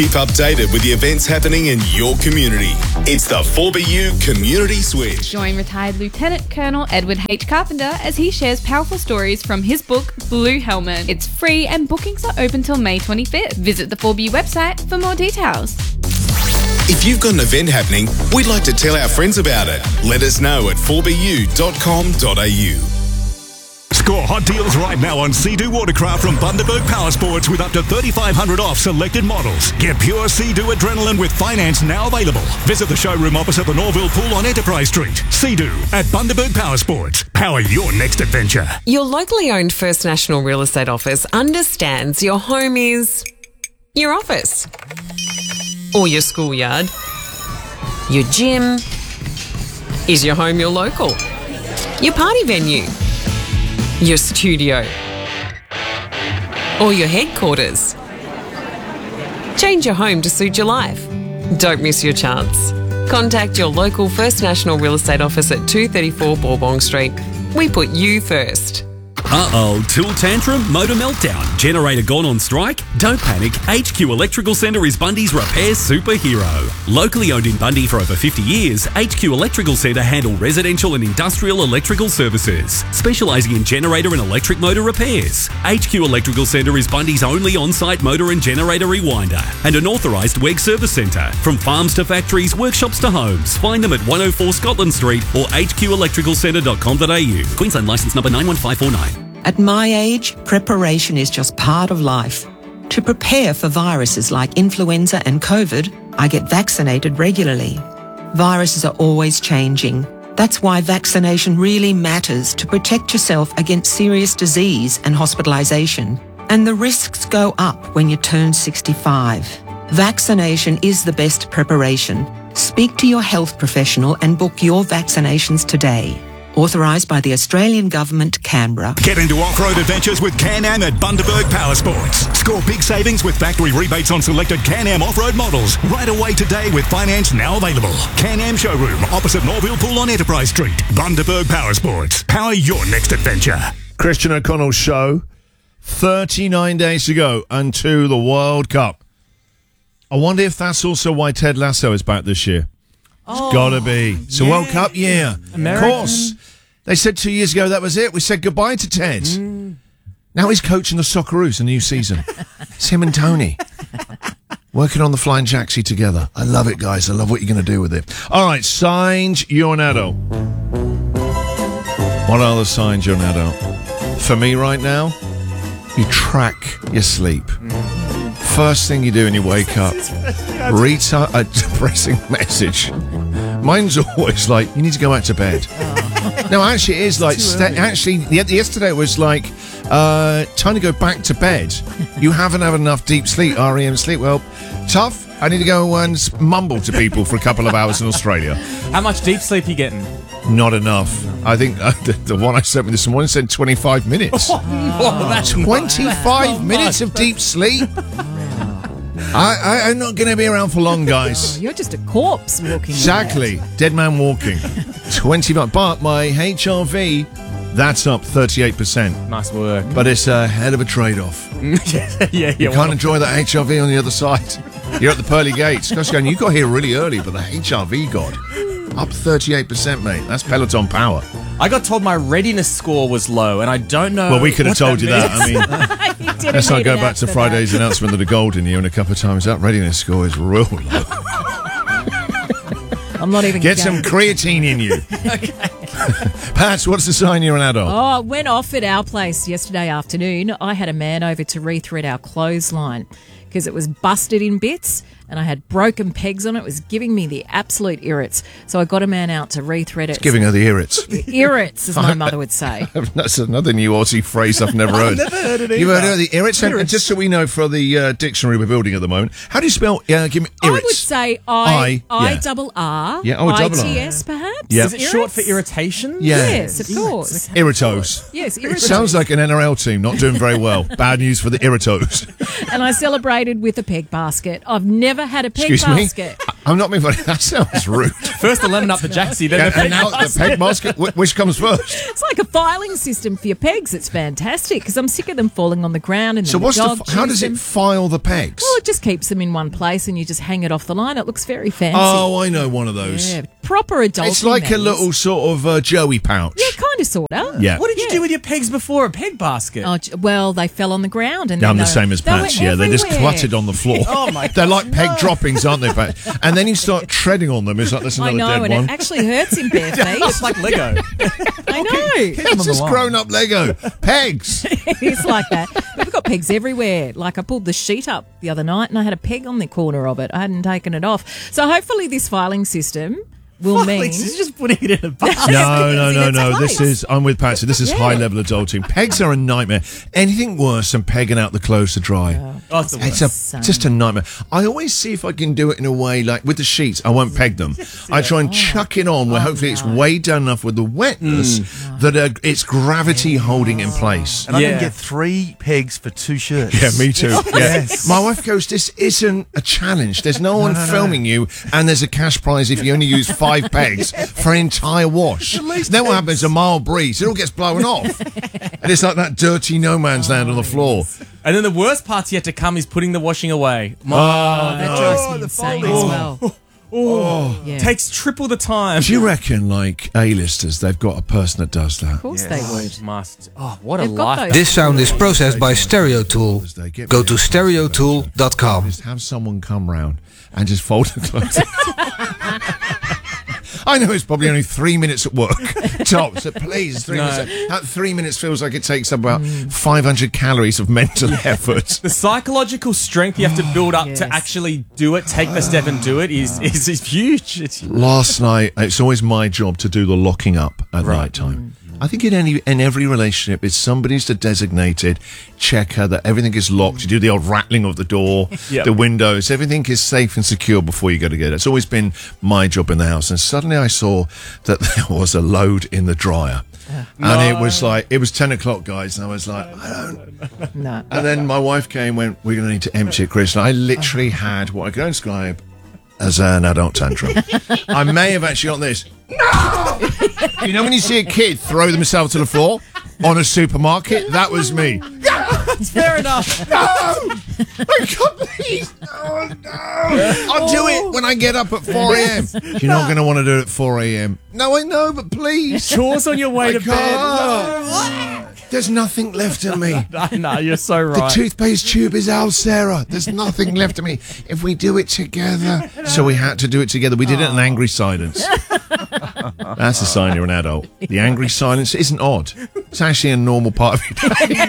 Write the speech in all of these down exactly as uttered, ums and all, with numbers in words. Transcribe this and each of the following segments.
Keep updated with the events happening in your community. It's the four B U Community Switch. Join retired Lieutenant Colonel Edward H. Carpenter as he shares powerful stories from his book, Blue Helmet. It's free and bookings are open till May twenty-fifth. Visit the four B U website for more details. If you've got an event happening, we'd like to tell our friends about it. Let us know at four b u dot com dot a u. Score hot deals right now on Sea-Doo Watercraft from Bundaberg Power Sports with up to thirty-five hundred dollars off selected models. Get pure Sea-Doo adrenaline with finance now available. Visit the showroom opposite the Norville Pool on Enterprise Street. Sea-Doo at Bundaberg Power Sports. Power your next adventure. Your locally owned First National Real Estate office understands your home is your office or your schoolyard. Your gym. Is your home your local? Your party venue. Your studio, or your headquarters. Change your home to suit your life. Don't miss your chance. Contact your local First National Real Estate office at two thirty-four Bourbon Street. We put you first. Uh-oh, tool tantrum, motor meltdown, generator gone on strike? Don't panic, H Q Electrical Centre is Bundy's repair superhero. Locally owned in Bundy for over fifty years, H Q Electrical Centre handle residential and industrial electrical services, specialising in generator and electric motor repairs. H Q Electrical Centre is Bundy's only on-site motor and generator rewinder and an authorised W E G service centre. From farms to factories, workshops to homes. Find them at one oh four Scotland Street or h q electrical centre dot com dot a u. Queensland licence number nine one five four nine. At my age, preparation is just part of life. To prepare for viruses like influenza and COVID, I get vaccinated regularly. Viruses are always changing. That's why vaccination really matters to protect yourself against serious disease and hospitalisation. And the risks go up when you turn sixty-five. Vaccination is the best preparation. Speak to your health professional and book your vaccinations today. Authorised by the Australian Government, Canberra. Get into off-road adventures with Can-Am at Bundaberg Power Sports. Score big savings with factory rebates on selected Can-Am off-road models. Right away today with finance now available. Can-Am showroom opposite Norville Pool on Enterprise Street. Bundaberg Power Sports. Power your next adventure. Christian O'Connell's show. thirty-nine days to go unto the World Cup. I wonder if that's also why Ted Lasso is back this year. Oh, it's gotta be. It's a yeah. World Cup year. American. Of course. They said two years ago that was it. We said goodbye to Ted. Mm. Now he's coaching the Socceroos a new season. It's him and Tony. Working on the Flying Jacksie together. I love it, guys. I love what you're going to do with it. All right, signs you're an adult. What are the signs you're an adult? For me right now, you track your sleep. Mm. First thing you do when you wake up, read a depressing message. Mine's always like, you need to go back to bed. Oh. No, actually, it is like, st- actually, yesterday it was like, uh, time to go back to bed. You haven't had enough deep sleep, R E M sleep. Well, tough. I need to go and mumble to people for a couple of hours in Australia. How much deep sleep are you getting? Not enough. I think uh, the, the one I sent me this morning said twenty-five minutes. Oh, oh, that's twenty-five so minutes of deep sleep? I, I, I'm not going to be around for long, guys. Oh, you're just a corpse walking. Exactly. Dead man walking. twenty But my H R V, that's up thirty-eight percent. Nice work. But it's a hell of a trade-off. yeah, yeah. You can't well. enjoy that H R V on the other side. You're at the pearly gates. Gosh, going, you got here really early, but the H R V got up thirty-eight percent, mate. That's Peloton power. I got told my readiness score was low, and I don't know. Well, we could have told that you means. that. I mean, let's not go back to Friday's that. announcement of the golden year and a couple of times. That readiness score is real low. I'm not even Get going. some creatine in you. Okay. Pat, what's the sign you're an adult? Oh, it went off at our place yesterday afternoon. I had a man over to rethread our clothesline because it was busted in bits and I had broken pegs on it. It was giving me the absolute irrits. So I got a man out to rethread it. It's giving her the irrits. Irrits, as my mother would say. That's another new Aussie phrase I've never heard. I've never heard it either. You've heard of the irrits? And just so we know for the uh, dictionary we're building at the moment, how do you spell, uh, give me irrits? I would say I, I, yeah. double R, yeah. oh, I double R. T S perhaps? Yeah. Is it short for irritation? Yeah. Yes, of course. Irritos. Yes, irritos. Sounds like an N R L team not doing very well. Bad news for the irritos. And I celebrated with a peg basket. I've never had a peg Excuse me? basket. I'm not being funny. That sounds rude. First the lemon up the jacksie, then and, the and now the peg basket. Wh- Which comes first? It's like a filing system for your pegs. It's fantastic because I'm sick of them falling on the ground and So then what's the the? dog f- How chews does it them. file the pegs? Well, it just keeps them in one place and you just hang it off the line. It looks very fancy. Oh, I know one of those. yeah, proper adult. It's like a little sort of uh, Joey pouch. Yeah, kind of, sort of. Yeah. What did you Yeah. do with your pegs before? A peg basket? Oh, j- well, they fell on the ground and Yeah, I'm then the they- same as they were Patch. Yeah, they're just everywhere. cluttered on the floor. Oh, my They're God, like peg no. droppings, aren't they, Patch? And then you start treading on them. It's like that's I another know, dead and one. it actually hurts in bare feet. It's like Lego. I know. It's just grown-up Lego pegs. It's like that. We've got pegs everywhere. Like I pulled the sheet up the other night and I had a peg on the corner of it. I hadn't taken it off. So hopefully this filing system will mean... He's just putting it in a basket. No, no, no, It's no. a This place. is. I'm with Patsy. This is Yeah. high-level adulting. Pegs are a nightmare. Anything worse than pegging out the clothes to dry. Oh, it's the It's worst. a, just a nightmare. I always see if I can do it in a way like with the sheets. I won't peg them. I try and chuck it on where hopefully it's weighed down enough with the wetness that uh, it's gravity holding in place. And I Yeah. can get three pegs for two shirts. Yeah, me too. Yeah. Yes. My wife goes, this isn't a challenge. There's no one filming you, and there's a cash prize if you only use five pegs for an entire wash. Then what happens? A mild breeze. It all gets blown off. And it's like that dirty no man's land on the floor. And then the worst part's yet to come is putting the washing away. Oh, That drives me insane as well. Oh, Yeah. takes triple the time. Do you reckon, like, A-listers, they've got a person that does that? Of course they would. Must. Oh, what a They've got life. those. This sound is processed by Stereo Tool. Go to stereo tool dot com. Just have someone come round and just fold the clothes. I know it's probably only three minutes at work, tops. So please, three No. minutes. That three minutes feels like it takes about five hundred calories of mental effort. The psychological strength you have to build up Yes. to actually do it, take the step and do it is is, is huge. It's, Last night, it's always my job to do the locking up at Right. night time. I think in any in every relationship, it's somebody's the designated checker that everything is locked. You do the old rattling of the door, Yep. the windows, everything is safe and secure before you go together. It's always been my job in the house. And suddenly I saw that there was a load in the dryer. And it was like, it was ten o'clock, guys, and I was like, I don't... No. And then my wife came and went, we're going to need to empty it, Chris. And I literally had what I can describe as an adult tantrum. I may have actually got this. No! You know when you see a kid throw themselves to the floor on a supermarket? That was me. fair enough. No! I can't please. Oh, no. I'll do it when I get up at four a.m. You're not going to want to do it at four a.m. No, I know, but please. Chores on your way I to bed. can't. There's nothing left of me. No, you're so The right. toothpaste tube is out, Sarah. There's nothing left of me. If we do it together. So we had to do it together. We did it in angry silence. That's a sign you're an adult. The angry silence isn't odd. It's actually a normal part of your day.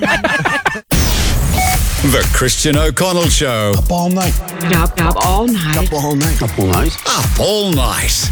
The Christian O'Connell Show. Up all night. Up, up all night. Up all night. Up all night. Up all night.